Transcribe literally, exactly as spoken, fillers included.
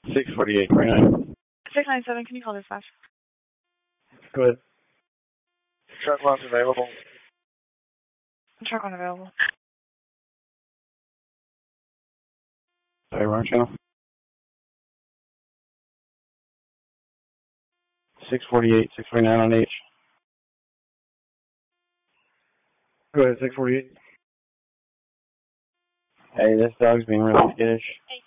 six forty-eight, forty-nine. six nine seven, can you call dispatch? Go ahead. Truck lots available. Truck unavailable. Sorry, wrong channel. six forty-eight, six forty-nine on H. Go ahead, six forty-eight. Hey, this dog's being really skittish.